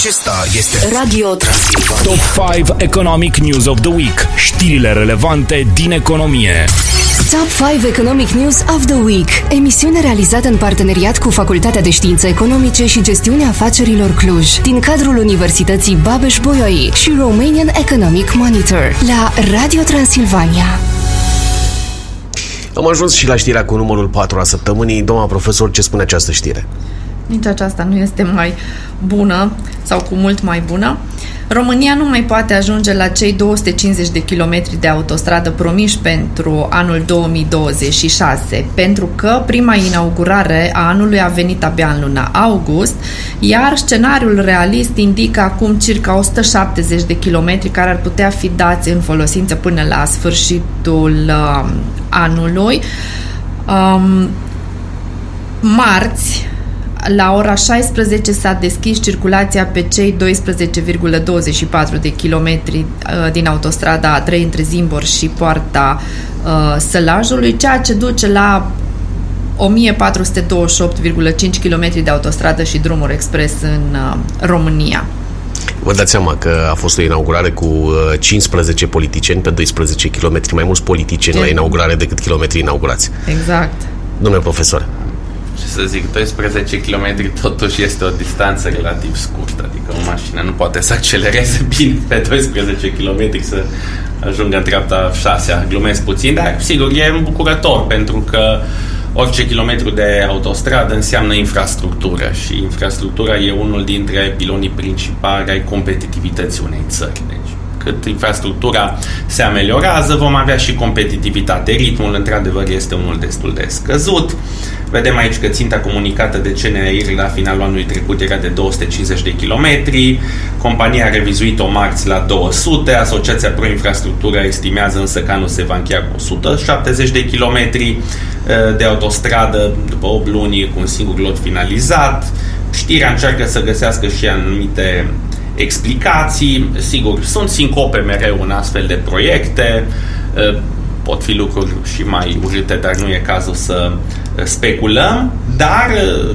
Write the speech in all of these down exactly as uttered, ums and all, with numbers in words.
Acesta este Radio Transilvania. Top cinci Economic News of the Week. Știrile relevante din economie. Top cinci Economic News of the Week. Emisiune realizată în parteneriat cu Facultatea de Științe Economice și Gestiunea Afacerilor Cluj, din cadrul Universității Babeș-Bolyai și Romanian Economic Monitor, la Radio Transilvania. Am ajuns și la știrea cu numărul patru a săptămânii. Doamna profesor, ce spune această știre? Nici aceasta nu este mai bună sau cu mult mai bună. România nu mai poate ajunge la cei două sute cincizeci de kilometri de autostradă promiși pentru anul două mii douăzeci și șase, pentru că prima inaugurare a anului a venit abia în luna august, iar scenariul realist indică acum circa o sută șaptezeci de kilometri care ar putea fi dați în folosință până la sfârșitul uh, anului. Um, marți, la ora șaisprezece s-a deschis circulația pe cei doisprezece virgulă douăzeci și patru de kilometri uh, din autostrada A trei între Zimbor și Poarta uh, Sălajului, ceea ce duce la o mie patru sute douăzeci și opt virgulă cinci kilometri de autostradă și drumuri expres în uh, România. Vă dați seama că a fost o inaugurare cu cincisprezece politicieni pe doisprezece kilometri, mai mulți politicieni de... la inaugurare decât kilometri inaugurați. Exact. Domnule profesor, să zic, doisprezece kilometri totuși este o distanță relativ scurtă, adică o mașină nu poate să accelereze bine pe doisprezece kilometri să ajungă în treapta șasea. Glumesc puțin, dar sigur e îmbucurător pentru că orice kilometru de autostradă înseamnă infrastructură și infrastructura e unul dintre pilonii principali ai competitivității unei țări. Deci, cât infrastructura se ameliorează, vom avea și competitivitate. Ritmul, într-adevăr, este unul destul de scăzut. Vedem aici că ținta comunicată de C N R la finalul anului trecut era de două sute cincizeci de kilometri. Compania a revizuit-o marți la două sute. Asociația Pro Infrastructură estimează însă că anul se va încheia cu o sută șaptezeci de kilometri de autostradă după opt luni cu un singur lot finalizat. Știrea încearcă să găsească și anumite explicații. Sigur, sunt sincope mereu în astfel de proiecte. Pot fi lucruri și mai urâte, dar nu e cazul să speculăm. Dar,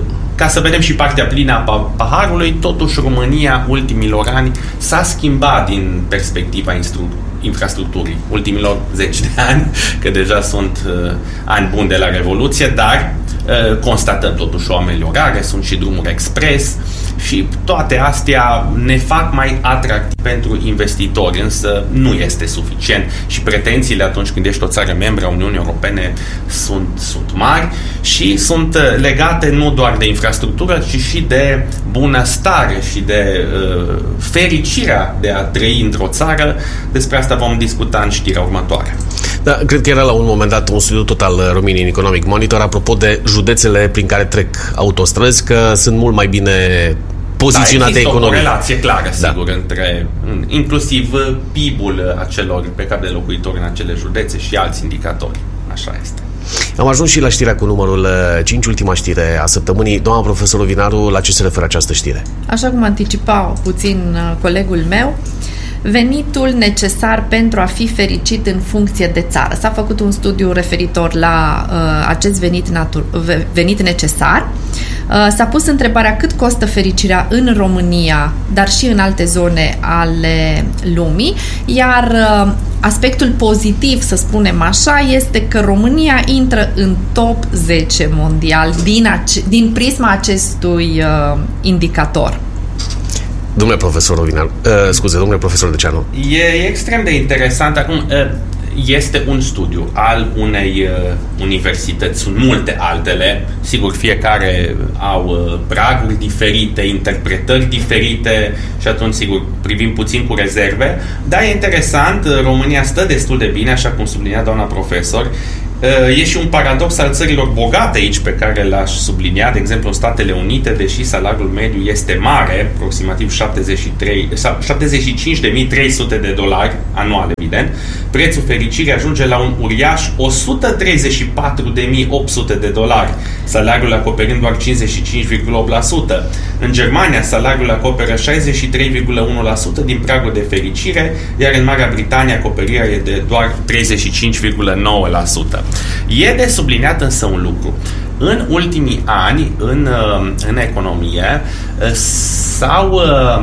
ca să vedem și partea plină a paharului, totuși România, ultimilor ani, s-a schimbat din perspectiva infrastructurii. Ultimilor zeci de ani, că deja sunt uh, ani buni de la Revoluție, dar uh, constatăm totuși o ameliorare, sunt și drumuri expres și toate astea ne fac mai atractivi pentru investitori, însă nu este suficient și pretențiile atunci când ești o țară membră a Uniunii Europene sunt, sunt mari și sunt legate nu doar de infrastructură, ci și de bunăstare și de uh, fericirea de a trăi într-o țară. Despre asta vom discuta în știrea următoare. Da, cred că era la un moment dat un studiu tot al Romanian Economic Monitor apropo de județele prin care trec autostrăzi, că sunt mult mai bine poziționate da, economic. O relație clară, da. sigur, între inclusiv P I B-ul acelor pe cap de locuitori în acele județe și alți indicatori. Așa este. Am ajuns și la știrea cu numărul cinci, ultima știre a săptămânii. Doamna profesor Ovinaru, la ce se referă această știre? Așa cum anticipa puțin colegul meu, venitul necesar pentru a fi fericit în funcție de țară. S-a făcut un studiu referitor la uh, acest venit, natu- venit necesar. Uh, s-a pus întrebarea cât costă fericirea în România, dar și în alte zone ale lumii, iar uh, aspectul pozitiv, să spunem așa, este că România intră în top zece mondial din, ace- din prisma acestui uh, indicator. Domnule profesor Ovinaru, uh, scuze, domnule profesor Deceanu. E, e extrem de interesant. Acum, uh, este un studiu al unei uh, universități, sunt multe altele, sigur, fiecare au uh, praguri diferite, interpretări diferite și atunci, sigur, privim puțin cu rezerve, dar e interesant, uh, România stă destul de bine, așa cum sublinia doamna profesor. E și un paradox al țărilor bogate aici pe care l-aș sublinia. De exemplu, în Statele Unite, deși salariul mediu este mare, aproximativ șaptezeci și cinci de mii trei sute de dolari anual, evident, prețul fericirii ajunge la un uriaș o sută treizeci și patru de mii opt sute de dolari, salariul acoperind doar cincizeci și cinci virgulă opt la sută. În Germania, salariul acoperă șaizeci și trei virgulă unu la sută din pragul de fericire, iar în Marea Britanie acoperirea e de doar treizeci și cinci virgulă nouă la sută. E de subliniat însă un lucru. În ultimii ani, în, în economie, s-au...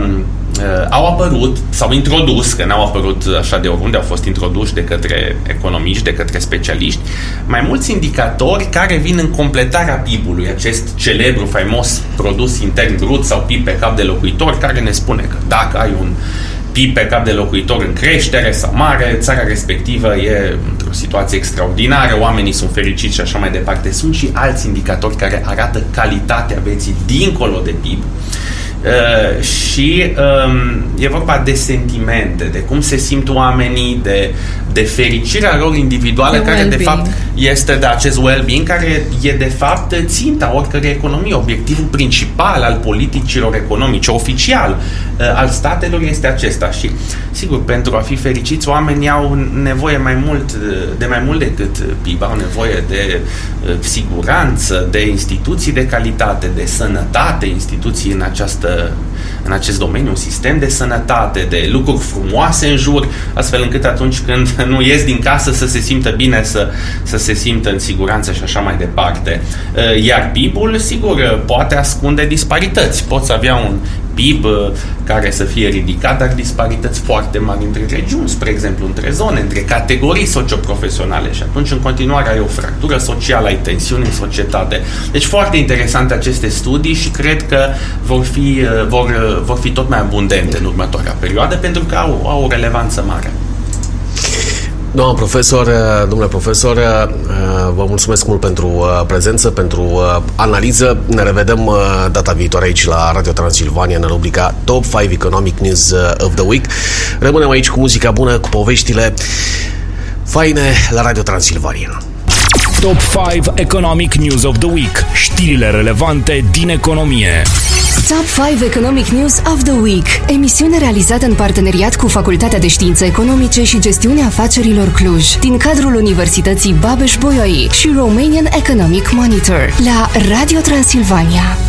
au apărut, s-au introdus, că n-au apărut așa de oriunde, au fost introduși de către economiști, de către specialiști, mai mulți indicatori care vin în completarea P I B-ului, acest celebru, faimos produs intern brut sau P I B pe cap de locuitor, care ne spune că dacă ai un P I B pe cap de locuitor în creștere sau mare, țara respectivă e într-o situație extraordinară, oamenii sunt fericiți și așa mai departe. Sunt și alți indicatori care arată calitatea vieții dincolo de P I B. Uh, și um, e vorba de sentimente, de cum se simt oamenii, de, de fericirea lor individuală, de care well-being. De fapt este de acest well-being, care e de fapt ținta oricărei economii, obiectivul principal al politicilor economice, oficial uh, al statelor este acesta. Și sigur, pentru a fi fericiți, oamenii au nevoie mai mult de mai mult decât P I B, au nevoie de uh, siguranță, de instituții de calitate, de sănătate, instituții în această în acest domeniu, un sistem de sănătate, de lucruri frumoase în jur, astfel încât atunci când nu ies din casă să se simtă bine, să, să se simtă în siguranță și așa mai departe. Iar P I B-ul, sigur, poate ascunde disparități. Poți avea un P I B care să fie ridicat, dar disparități foarte mari între regiuni, spre exemplu, între zone, între categorii socioprofesionale și atunci în continuare ai o fractură socială, ai tensiuni în societate. Deci foarte interesante aceste studii și cred că vor fi, vor, vor fi tot mai abundente în următoarea perioadă pentru că au, au o relevanță mare. Doamna profesor, domnule profesor, vă mulțumesc mult pentru prezență, pentru analiză. Ne revedem data viitoare aici la Radio Transilvania în rubrica Top cinci Economic News of the Week. Rămânem aici cu muzica bună, cu poveștile faine la Radio Transilvania. Top cinci Economic News of the Week. Știrile relevante din economie. Top cinci Economic News of the Week. Emisiune realizată în parteneriat cu Facultatea de Științe Economice și Gestiunea Afacerilor Cluj, din cadrul Universității Babeș-Bolyai și Romanian Economic Monitor, la Radio Transilvania.